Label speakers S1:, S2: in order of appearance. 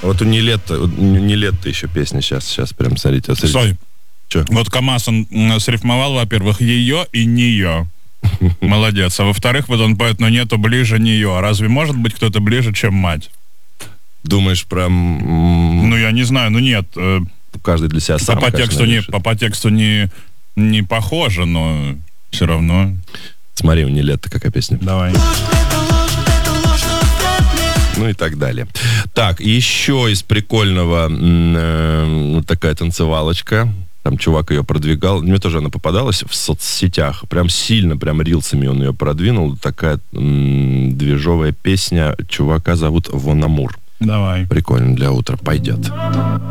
S1: Вот у Нилетто еще песня сейчас прям, смотрите.
S2: Стой.
S1: Че?
S2: Вот КамАЗ, он срифмовал, во-первых, ее и нее. Молодец. А во-вторых, вот он поет, но нету ближе нее. А разве может быть кто-то ближе, чем мать?
S1: Думаешь, прям...
S2: Ну, я не знаю, ну нет.
S1: Каждый для себя сам,
S2: по тексту не похоже, но все равно.
S1: Смотри, у Нилетто какая песня.
S2: Давай.
S1: Ну и так далее. Так, еще из прикольного такая танцевалочка. Там чувак ее продвигал. Мне тоже она попадалась в соцсетях. Прям сильно, прям рилсами он ее продвинул. Такая движовая песня. Чувака зовут Вонамур.
S2: Давай.
S1: Прикольно для утра. Пойдет.